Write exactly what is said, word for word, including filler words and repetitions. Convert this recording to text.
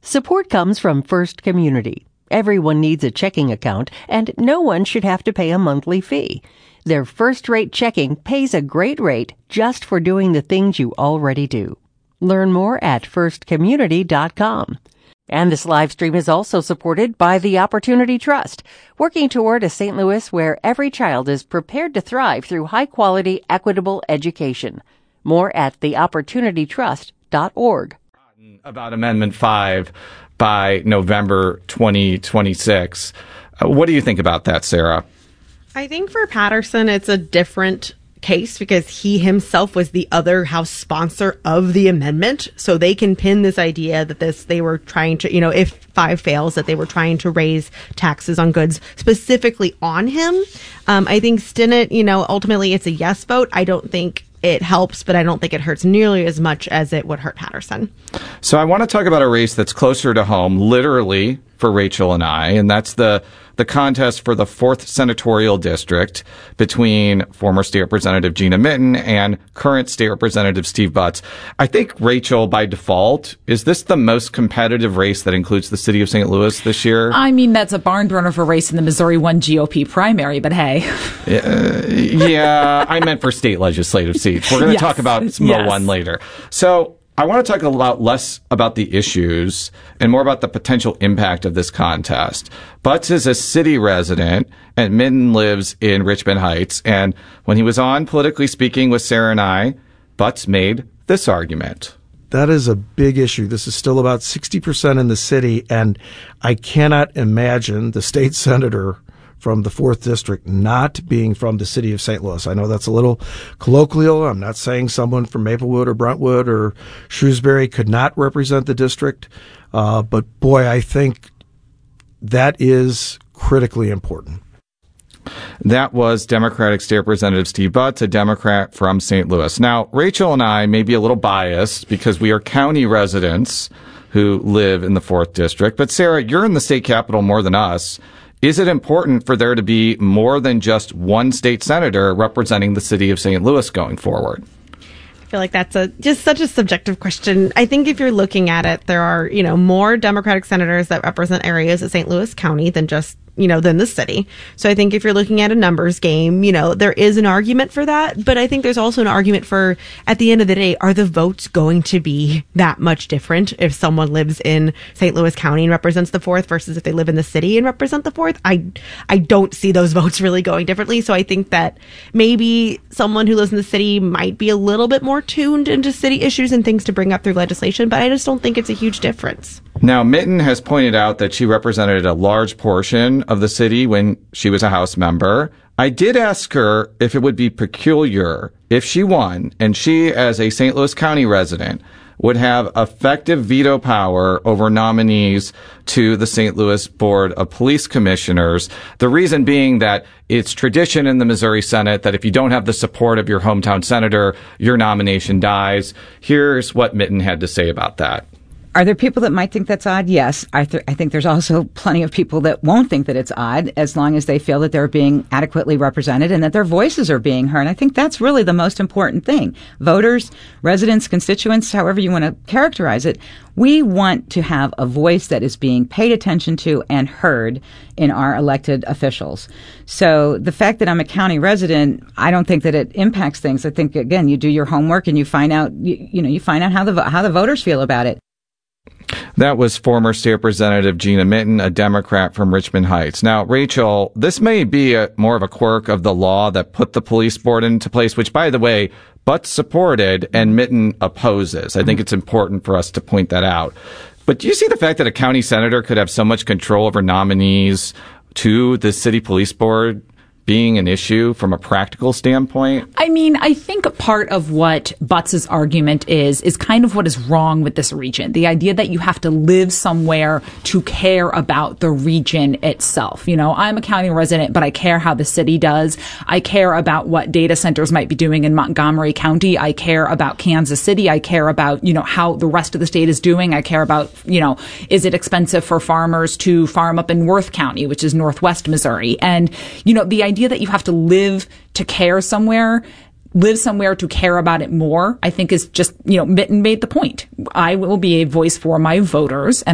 Support comes from First Community. Everyone needs a checking account, and no one should have to pay a monthly fee. Their first-rate checking pays a great rate just for doing the things you already do. Learn more at first community dot com. And this live stream is also supported by the Opportunity Trust, working toward a Saint Louis where every child is prepared to thrive through high-quality, equitable education. More at the opportunity trust dot org. About Amendment five by November twenty twenty-six. Uh, what do you think about that, Sarah? I think for Patterson, it's a different case because he himself was the other House sponsor of the amendment. So they can pin this idea that this, they were trying to, you know, if five fails, that they were trying to raise taxes on goods specifically on him. Um, I think Stinnett, you know, ultimately it's a yes vote. I don't think it helps, but I don't think it hurts nearly as much as it would hurt Patterson. So I want to talk about a race that's closer to home, literally, for Rachel and I, and that's the the contest for the fourth Senatorial District between former State Representative Gina Minton and current State Representative Steve Butz. I think, Rachel, by default, is this the most competitive race that includes the city of Saint Louis this year? I mean, that's a barn burner for race in the Missouri one G O P primary, but hey. Uh, yeah, I meant for state legislative seats. We're going to yes. talk about S M O yes. one later. So I want to talk a lot less about the issues and more about the potential impact of this contest. Butz is a city resident and Minton lives in Richmond Heights. And when he was on Politically Speaking with Sarah and I, Butz made this argument. That is a big issue. This is still about sixty percent in the city, and I cannot imagine the state senator from the fourth District not being from the city of Saint Louis. I know that's a little colloquial. I'm not saying someone from Maplewood or Brentwood or Shrewsbury could not represent the district, uh, but boy, I think that is critically important. That was Democratic State Representative Steve Butz, a Democrat from Saint Louis. Now, Rachel and I may be a little biased because we are county residents who live in the fourth District. But Sarah, you're in the state capitol more than us. Is it important for there to be more than just one state senator representing the city of Saint Louis going forward? I feel like that's a just such a subjective question. I think if you're looking at it, there are, you know, more Democratic senators that represent areas of Saint Louis County than just, you know, than the city. So I think if you're looking at a numbers game, you know, there is an argument for that. But I think there's also an argument for, at the end of the day, are the votes going to be that much different if someone lives in Saint Louis County and represents the fourth versus if they live in the city and represent the fourth? I, I don't see those votes really going differently. So I think that maybe someone who lives in the city might be a little bit more tuned into city issues and things to bring up through legislation. But I just don't think it's a huge difference. Now, Minton has pointed out that she represented a large portion of the city when she was a House member. I did ask her if it would be peculiar if she won, and she, as a Saint Louis County resident, would have effective veto power over nominees to the Saint Louis Board of Police Commissioners. The reason being that it's tradition in the Missouri Senate that if you don't have the support of your hometown senator, your nomination dies. Here's what Minton had to say about that. Are there people that might think that's odd? Yes. I, th- I think there's also plenty of people that won't think that it's odd as long as they feel that they're being adequately represented and that their voices are being heard. I think that's really the most important thing. Voters, residents, constituents, however you want to characterize it, we want to have a voice that is being paid attention to and heard in our elected officials. So the fact that I'm a county resident, I don't think that it impacts things. I think, again, you do your homework and you find out, you, you know, you find out how the how the voters feel about it. That was former State Representative Gina Minton, a Democrat from Richmond Heights. Now, Rachel, this may be a, more of a quirk of the law that put the police board into place, which, by the way, Butz supported and Minton opposes. I think it's important for us to point that out. But do you see the fact that a county senator could have so much control over nominees to the city police board being an issue from a practical standpoint? I mean, I think part of what Butz's argument is, is kind of what is wrong with this region. The idea that you have to live somewhere to care about the region itself. You know, I'm a county resident, but I care how the city does. I care about what data centers might be doing in Montgomery County. I care about Kansas City. I care about, you know, how the rest of the state is doing. I care about, you know, is it expensive for farmers to farm up in Worth County, which is northwest Missouri? And, you know, the idea that you have to live to care somewhere, live somewhere to care about it more, I think is just, you know, Minton made the point. I will be a voice for my voters, and